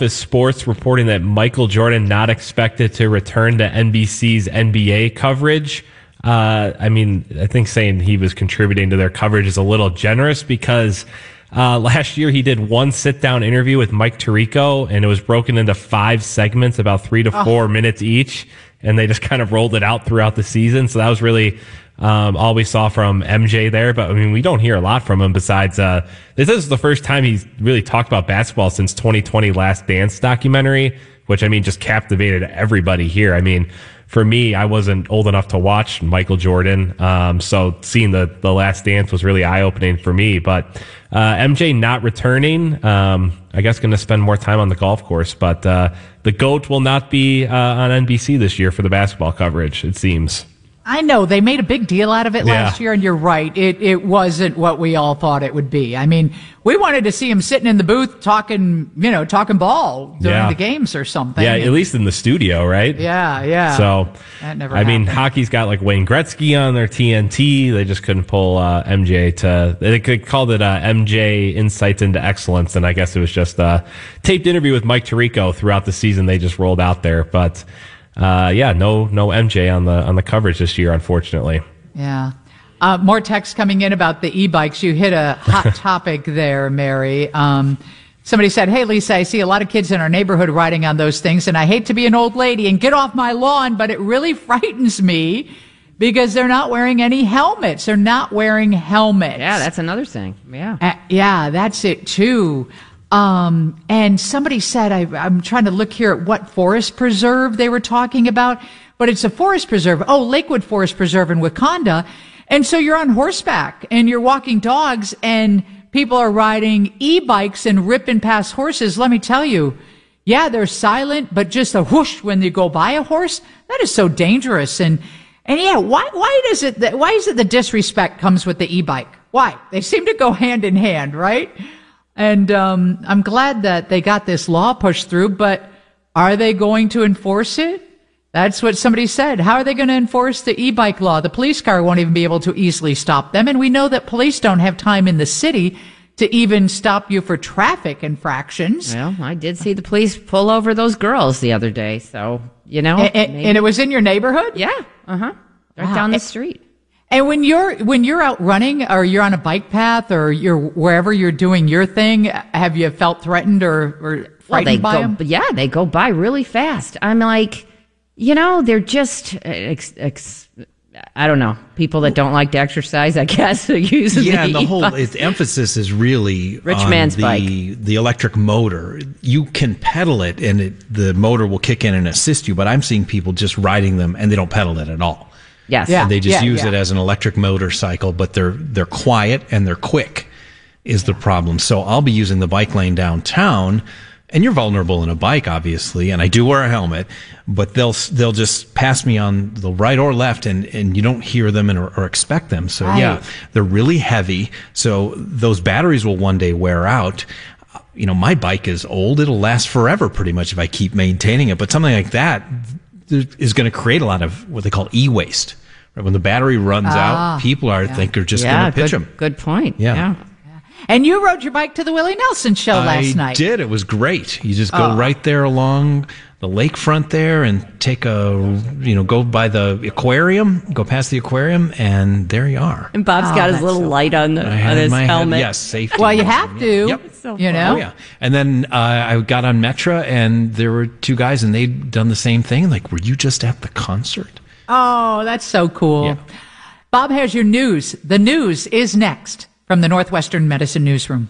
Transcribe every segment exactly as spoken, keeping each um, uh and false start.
Office Sports reporting that Michael Jordan not expected to return to N B C's N B A coverage. Uh, I mean, I think saying he was contributing to their coverage is a little generous because uh, last year he did one sit-down interview with Mike Tirico, and it was broken into five segments, about three to four oh. minutes each, and they just kind of rolled it out throughout the season. So that was really um, all we saw from M J there. But, I mean, we don't hear a lot from him besides uh, this is the first time he's really talked about basketball since twenty twenty Last Dance documentary, which, I mean, just captivated everybody here. I mean, for me, I wasn't old enough to watch Michael Jordan, um, so seeing the, the Last Dance was really eye-opening for me. But uh, M J not returning, um, I guess going to spend more time on the golf course. But uh, the GOAT will not be uh, on N B C this year for the basketball coverage, it seems. I know. They made a big deal out of it yeah. last year, and you're right. It it wasn't what we all thought it would be. I mean, we wanted to see him sitting in the booth talking, you know, talking ball during yeah. the games or something. Yeah, at least in the studio, right? Yeah, yeah. So, that never I happened. mean, hockey's got like Wayne Gretzky on their T N T. They just couldn't pull uh, M J to, they called it uh, M J Insights into Excellence, and I guess it was just a taped interview with Mike Tirico throughout the season they just rolled out there. But Uh, yeah, no, no M J on the, on the coverage this year, unfortunately. Yeah. Uh, more text coming in about the e-bikes. You hit a hot topic there, Mary. Um, somebody said, hey, Lisa, I see a lot of kids in our neighborhood riding on those things, and I hate to be an old lady and get off my lawn, but it really frightens me because they're not wearing any helmets. They're not wearing helmets. Yeah, that's another thing. Yeah. Uh, yeah, that's it too. Um, and somebody said, I, I'm trying to look here at what forest preserve they were talking about, but it's a forest preserve. Oh, Lakewood Forest Preserve in Wakanda. And so you're on horseback and you're walking dogs and people are riding e-bikes and ripping past horses. Let me tell you, yeah, they're silent, but just a whoosh when you go by a horse, that is so dangerous. And, and yeah, why, why does it, that, why is it the disrespect comes with the e-bike? Why? They seem to go hand in hand, right? And um, I'm glad that they got this law pushed through, but are they going to enforce it? That's what somebody said. How are they going to enforce the e-bike law? The police car won't even be able to easily stop them. And we know that police don't have time in the city to even stop you for traffic infractions. Well, I did see the police pull over those girls the other day. So, you know. And, and, and it was in your neighborhood? Yeah. Uh-huh. Right wow. down the and, street. And when you're when you're out running or you're on a bike path or you're wherever you're doing your thing, have you felt threatened or, or frightened well, they by go, them? Yeah, they go by really fast. I'm like, you know, they're just, ex, ex, I don't know, people that don't like to exercise, I guess, use the Yeah, and the whole e-bikes. its emphasis is really Rich on man's the, bike. the electric motor. You can pedal it and it, the motor will kick in and assist you, but I'm seeing people just riding them and they don't pedal it at all. Yes. Yeah. And they just yeah, use yeah. it as an electric motorcycle, but they're they're quiet and they're quick is the problem. So I'll be using the bike lane downtown, and you're vulnerable in a bike, obviously, and I do wear a helmet, but they'll they'll just pass me on the right or left, and, and you don't hear them and, or, or expect them. So right. yeah, they're really heavy. So those batteries will one day wear out. You know, my bike is old. It'll last forever pretty much if I keep maintaining it. But something like that is going to create a lot of what they call e-waste. Right? When the battery runs ah, out, people are yeah. think are just yeah, going to pitch good, them. Good point. Yeah. yeah. And you rode your bike to the Willie Nelson show last I night. did. It was great. You just go Oh. right there along the lakefront there and take a, you know, go by the aquarium, go past the aquarium, and there you are. And Bob's Oh, got his that's little so light on, the, I on had his my helmet. Head, yes, safety. Well, you have to. Yep. So you fun. know? Oh, yeah. And then uh, I got on Metra, and there were two guys, and they'd done the same thing. Like, were you just at the concert? Oh, that's so cool. Yeah. Bob has your news. The news is next from the Northwestern Medicine Newsroom.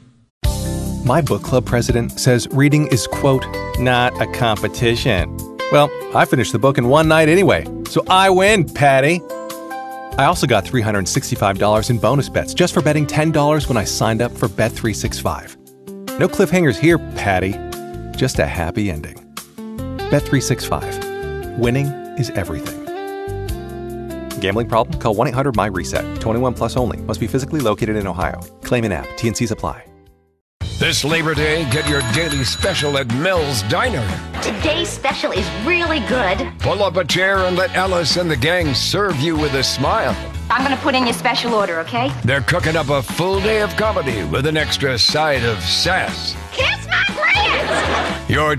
My book club president says reading is, quote, not a competition. Well, I finished the book in one night anyway, so I win, Patty. I also got three hundred sixty-five dollars in bonus bets just for betting ten dollars when I signed up for Bet three sixty-five. No cliffhangers here, Patty. Just a happy ending. Bet three sixty-five. Winning is everything. Gambling problem? Call one eight hundred my reset. twenty-one plus only. Must be physically located in Ohio. Claim in app. T N Cs apply. This Labor Day, get your daily special at Mel's Diner. Today's special is really good. Pull up a chair and let Ellis and the gang serve you with a smile. I'm going to put in your special order, okay? They're cooking up a full day of comedy with an extra side of sass. Kiss my grits! Your